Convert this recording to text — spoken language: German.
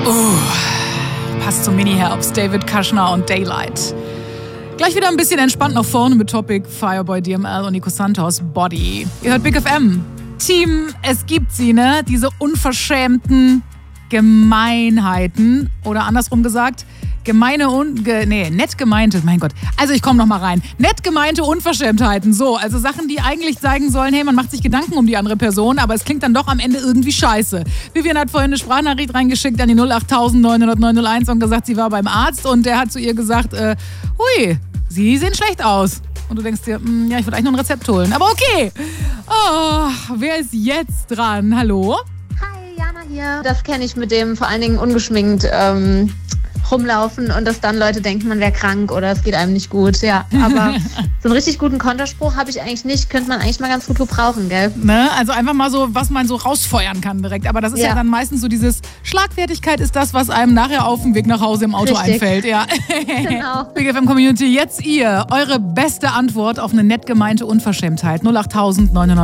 Passt zum Mini-Herbst, David Kushner und Daylight. Gleich wieder ein bisschen entspannt nach vorne mit Topic Fireboy DML und Nico Santos, Body. Ihr hört Big FM. Team, es gibt sie, ne? Diese unverschämten Gemeinheiten. Oder andersrum gesagt, nett gemeinte, mein Gott. Also ich komme noch mal rein. Nett gemeinte Unverschämtheiten. So, also Sachen, die eigentlich zeigen sollen, hey, man macht sich Gedanken um die andere Person, aber es klingt dann doch am Ende irgendwie scheiße. Vivian hat vorhin eine Sprachnachricht reingeschickt an die 08000 900 901 und gesagt, sie war beim Arzt und der hat zu ihr gesagt, hui, Sie sehen schlecht aus. Und du denkst dir, ja, ich würde eigentlich nur ein Rezept holen. Aber okay. Oh, wer ist jetzt dran? Hallo? Hi, Jana hier. Das kenne ich mit dem vor allen Dingen ungeschminkt rumlaufen und dass dann Leute denken, man wäre krank oder es geht einem nicht gut. Ja, aber so einen richtig guten Konterspruch habe ich eigentlich nicht. Könnte man eigentlich mal ganz gut gebrauchen, gell? Ne? Also einfach mal so, was man so rausfeuern kann direkt. Aber das ist ja dann meistens so dieses Schlagfertigkeit ist das, was einem nachher auf dem Weg nach Hause im Auto einfällt. Ja. Genau. Big FM Community, jetzt ihr. Eure beste Antwort auf eine nett gemeinte Unverschämtheit. 08000 900